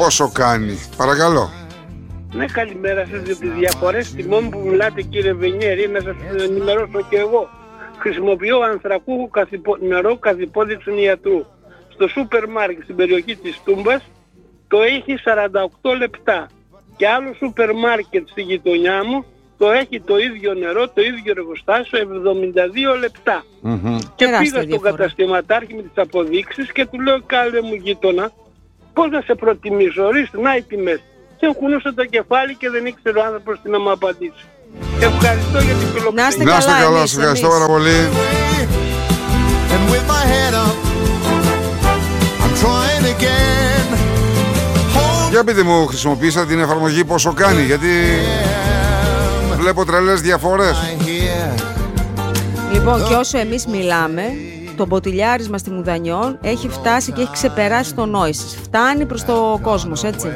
πόσο κάνει? Παρακαλώ. Ναι, καλημέρα σας. Για τις διαφορές τιμών που μιλάτε, κύριε Βενιέρη, να σας ενημερώσω και εγώ. Χρησιμοποιώ ανθρακούχο νερό καθ' υπόδειξη του ιατρού. Στο σούπερ μάρκετ στην περιοχή της Τούμπας το έχει 48 λεπτά. Και άλλο σούπερ μάρκετ στη γειτονιά μου το έχει το ίδιο νερό, το ίδιο εργοστάσιο, 72 λεπτά. Και πήγα στον καταστηματάρχη με τις αποδείξεις και του λέω, καλέ μου γείτονα, πώς να σε προτιμήσω, ορίστε, να οι τιμές. Και κουνούσε το κεφάλι και δεν ήξερε ο άνθρωπος τι να μου απαντήσει. Ευχαριστώ για την φιλοξενία. Να είστε καλά, σας ευχαριστώ πάρα πολύ. Για πείτε μου, χρησιμοποίησα την εφαρμογή πόσο κάνει? Γιατί βλέπω τρελές διαφορές. Λοιπόν, και όσο εμείς μιλάμε, το μποτιλιάρισμα στη Μουδανιών έχει φτάσει και έχει ξεπεράσει το νόησης. Φτάνει προς το κόσμος, έτσι.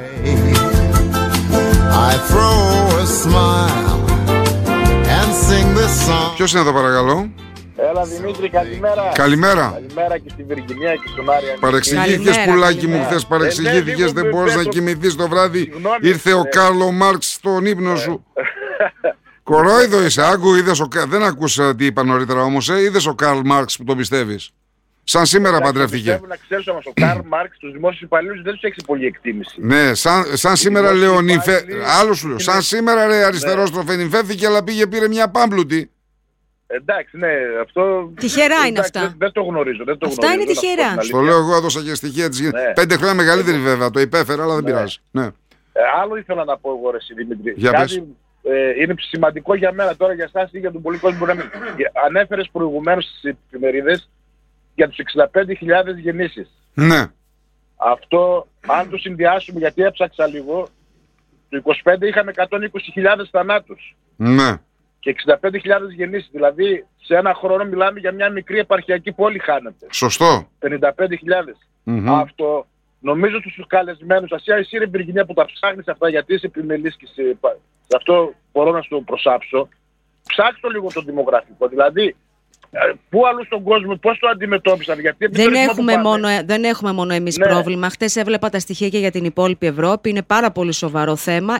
Ποιος είναι εδώ, παρακαλώ? Έλα Δημήτρη, καλημέρα. Καλημέρα. Καλημέρα και στη Βυργινία και στον Άρη. Παρεξηγήθηκες πουλάκι μου χθες, παρεξηγήθηκες, δεν μπορείς να κοιμηθείς το βράδυ. Ήρθε ο Κάρλο Μάρξ στον ύπνο σου. Κορόιδο είσαι, δεν ακούς τι είπα νωρίτερα όμως, είδες ο Καρλ Μάρξ που τον πιστεύεις? Σαν σήμερα παντρεύτηκε. Πιστεύω να ξέρεις όμως, ο Καρλ Μάρξ τους δημόσιους υπαλλήλους δεν τους έχει πολύ εκτίμηση. Ναι, σαν σήμερα λέω, άλλο σου λέω, σαν σήμερα ρε αριστερός τροφενυμφέθηκε, αλλά πήρε μια πάμπλουτη. Εντάξει, ναι, αυτό. Τυχερά είναι αυτά. Δεν το γνωρίζω. Αυτά είναι τυχερά. Στο λέω εγώ, έδωσα και στοιχεία της γης. 5 χρόνια μεγαλύτερη βέβαια, το υπέφερα, αλλά δεν πειράζει. Άλλο ήθελα να πω εγώ, ρε Δημήτρη. Για πες. Είναι σημαντικό για μένα τώρα, για εσάς ή για τον πολύ κόσμο. Ανέφερες προηγουμένως στις εφημερίδες για τους 65.000 γεννήσεις. Ναι. Αυτό, αν το συνδυάσουμε, γιατί έψαξα λίγο, το 25 είχαμε 120.000 θανάτους. Ναι. Και 65.000 γεννήσεις. Δηλαδή, σε ένα χρόνο μιλάμε για μια μικρή επαρχιακή πόλη χάνεται. Σωστό. 55.000. Αυτό, νομίζω στους καλεσμένους, εσύ ρε Βυργινία που τα ψάχνεις αυτά, γιατί είσαι επιμελής και σε αυτό μπορώ να σου προσάψω, ψάξτε λίγο το δημογραφικό. Δηλαδή, πού αλλού στον κόσμο, πώς το αντιμετώπισαν? Γιατί δεν έχουμε μόνο εμείς πρόβλημα. Χτες έβλεπα τα στοιχεία και για την υπόλοιπη Ευρώπη. Είναι πάρα πολύ σοβαρό θέμα.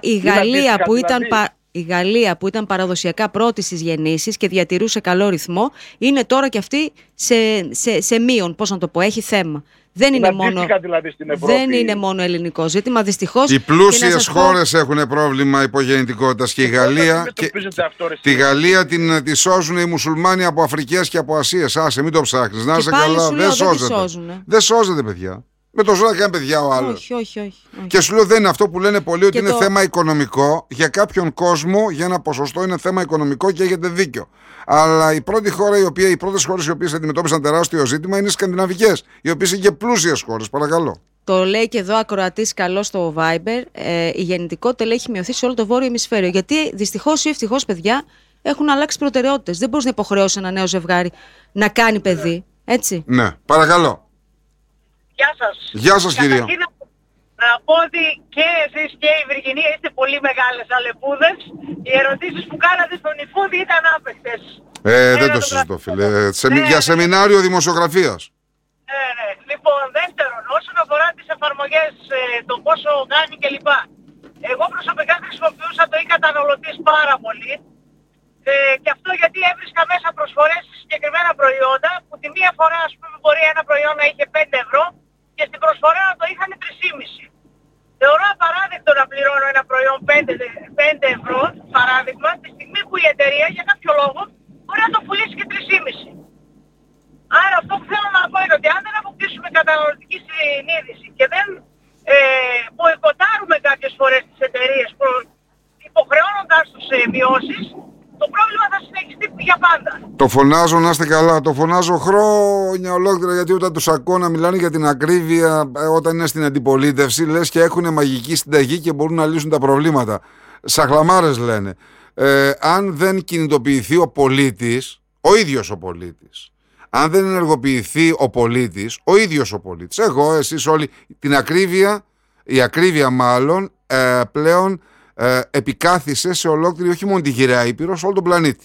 Η Γαλλία που ήταν παραδοσιακά πρώτη στις γεννήσεις και διατηρούσε καλό ρυθμό, είναι τώρα και αυτή σε μείον, πώς να το πω, έχει θέμα. Δεν είναι μόνο ελληνικό ζήτημα, δυστυχώς. Οι πλούσιες χώρες έχουν πρόβλημα υπογεννητικότητας και η Γαλλία. Τη Γαλλία τη σώζουν οι μουσουλμάνοι από Αφρικές και από Ασίες. Άσε, μην το ψάχνεις. Να είσαι καλά. Δεν σώζεται, παιδιά. Με το ζώα κάνει παιδιά ο άλλος. Όχι. Και σου λέω, δεν είναι αυτό που λένε πολλοί ότι είναι θέμα οικονομικό. Για κάποιον κόσμο, για ένα ποσοστό είναι θέμα οικονομικό και έχετε δίκιο. Αλλά οι πρώτες χώρες οι οποίες αντιμετώπισαν τεράστιο ζήτημα είναι οι σκανδιναβικές, οι οποίες είναι και πλούσιες χώρες. Παρακαλώ. Το λέει και εδώ ακροατής καλό στο Viber. Η γεννητικότητα έχει μειωθεί σε όλο το βόρειο ημισφαίριο. Γιατί δυστυχώς ή ευτυχώς, παιδιά, έχουν αλλάξει προτεραιότητες. Δεν μπορείς να υποχρεώσεις ένα νέο ζευγάρι να κάνει παιδί. Έτσι. Ναι, παρακαλώ. Γεια σας. Γεια σας, κυρία. Να πω ότι και εσείς και η Βυργινία είστε πολύ μεγάλες αλεπούδες. Οι ερωτήσεις που κάνατε στον Ιφούδη ήταν άπαικτες. Δεν το συζητώ, φίλε. Για σεμινάριο δημοσιογραφίας. Ναι. Λοιπόν, δεύτερον, όσον αφορά τις εφαρμογές, το πόσο κάνει κλπ. Εγώ προσωπικά χρησιμοποιούσα το e-καταναλωτής πάρα πολύ. Και αυτό γιατί έβρισκα μέσα προσφορές σε συγκεκριμένα προϊόντα, που τη μία φορά, ας πούμε, μπορεί ένα προϊόν να είχε 5 ευρώ και στην προσφορά να το είχαν 3,5. Θεωρώ απαράδεκτο να πληρώνω ένα προϊόν 5 ευρώ, παράδειγμα, τη στιγμή που η εταιρεία για κάποιο λόγο μπορεί να το πουλήσει και 3,5. Άρα αυτό που θέλω να πω είναι ότι αν δεν αποκτήσουμε καταναλωτική συνείδηση και δεν μποϊκοτάρουμε κάποιες φορές τις εταιρείες υποχρεώνοντας τους μειώσεις, το πρόβλημα θα συνεχιστεί για πάντα. Το φωνάζω, να είστε καλά. Το φωνάζω χρόνια ολόκληρα, γιατί όταν τους ακούω να μιλάνε για την ακρίβεια όταν είναι στην αντιπολίτευση, λες και έχουν μαγική συνταγή και μπορούν να λύσουν τα προβλήματα. Σαχλαμάρες λένε. Αν δεν κινητοποιηθεί ο πολίτης, ο ίδιος ο πολίτης, αν δεν ενεργοποιηθεί ο πολίτης, ο ίδιος ο πολίτης, εγώ, εσείς όλοι, η ακρίβεια μάλλον πλέον επικάθισε σε ολόκληρη, όχι μόνο τη γυραιά Ήπειρο, σε όλο τον πλανήτη.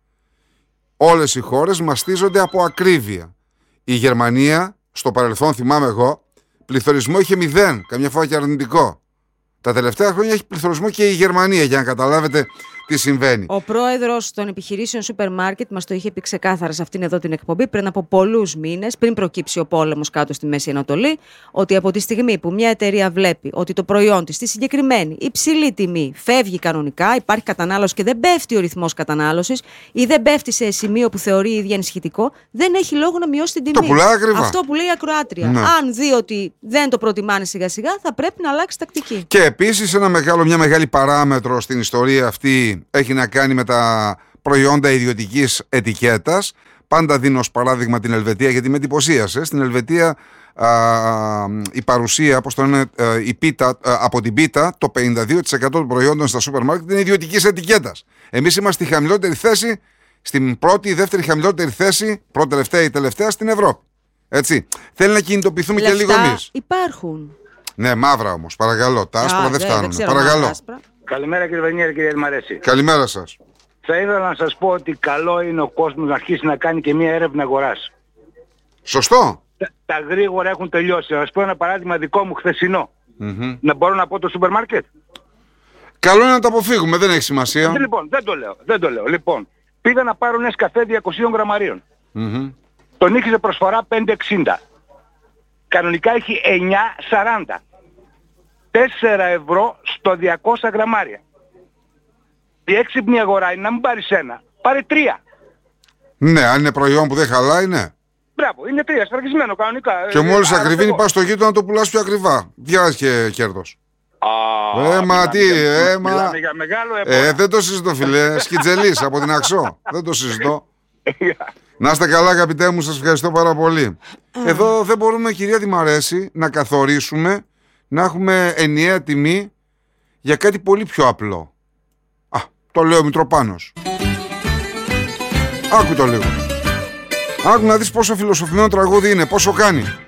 Όλες οι χώρες μαστίζονται από ακρίβεια. Η Γερμανία, στο παρελθόν θυμάμαι εγώ, Πληθωρισμό είχε 0, καμιά φορά και αρνητικό. Τα τελευταία χρόνια έχει πληθωρισμό και η Γερμανία, για να καταλάβετε τι συμβαίνει. Ο πρόεδρος των επιχειρήσεων σούπερ μάρκετ μας το είχε πει ξεκάθαρα σε αυτήν εδώ την εκπομπή πριν από πολλούς μήνες, πριν προκύψει ο πόλεμος κάτω στη Μέση Ανατολή, ότι από τη στιγμή που μια εταιρεία βλέπει ότι το προϊόν της στη συγκεκριμένη υψηλή τιμή φεύγει κανονικά, υπάρχει κατανάλωση και δεν πέφτει ο ρυθμός κατανάλωσης ή δεν πέφτει σε σημείο που θεωρεί η ίδια ενισχυτικό, δεν έχει λόγο να μειώσει την τιμή. Το πουλάει ακριβά. Αυτό που λέει η ακροάτρια. Ναι. Αν δει ότι δεν το προτιμάνε σιγά σιγά, θα πρέπει να αλλάξει τακτική. Και επίσης μια μεγάλη παράμετρο στην ιστορία αυτή έχει να κάνει με τα προϊόντα ιδιωτικής ετικέτας. Πάντα δίνω ως παράδειγμα την Ελβετία, γιατί με εντυπωσίασε. Στην Ελβετία η παρουσία, όπως το λένε, από την πίτα, το 52% των προϊόντων στα σούπερ μάρκετ είναι ιδιωτικής ετικέτας. Εμείς είμαστε στη χαμηλότερη θέση, στην πρώτη ή δεύτερη χαμηλότερη θέση, πρώτη τελευταία ή τελευταία στην Ευρώπη. Έτσι. Θέλει να κινητοποιηθούμε και λίγο εμείς. Υπάρχουν. Ναι, μαύρα όμως, παρακαλώ. Τα άσπρα δεν φτάνουν. Παρακαλώ. Καλημέρα κύριε Βενιέρη, κύριε Μαρέση. Καλημέρα σας. Θα ήθελα να σας πω ότι καλό είναι ο κόσμος να αρχίσει να κάνει και μια έρευνα αγοράς. Σωστό. Τα γρήγορα έχουν τελειώσει. Να σας πω ένα παράδειγμα δικό μου χθεσινό. Να μπορώ να πω το σούπερ μάρκετ. Καλό είναι να το αποφύγουμε, δεν έχει σημασία. Λοιπόν, δεν το λέω. Λοιπόν, πήγα να πάρω ένα καφέ 200 γραμμαρίων. Τον είχε σε προσφορά 5,60. Κανονικά έχει 9,40. 4 ευρώ στο 200 γραμμάρια. Η έξυπνη αγορά είναι να μην πάρεις ένα, πάρε 3. Ναι, αν είναι προϊόν που δεν χαλάει, ναι. Μπράβο, είναι 3, σφραγισμένο κανονικά. Και μόλις ακριβήνει πας στο γείτονα να το πουλάς πιο ακριβά. Βγάζει και κέρδος. Μιλάμε για μεγάλο εμπόριο. Δεν το συζητώ φίλε, Σκιτζελής από την Αξό. Δεν το συζητώ. Να είστε καλά αγαπητέ μου, σας ευχαριστώ πάρα πολύ. Εδώ δεν μπορούμε, κυρία Δημαρέση, να καθορίσουμε να έχουμε ενιαία τιμή για κάτι πολύ πιο απλό. Το λέει ο Μητροπάνος. Άκου το λίγο. Άκου να δεις πόσο φιλοσοφημένο τραγούδι είναι, πόσο κάνει.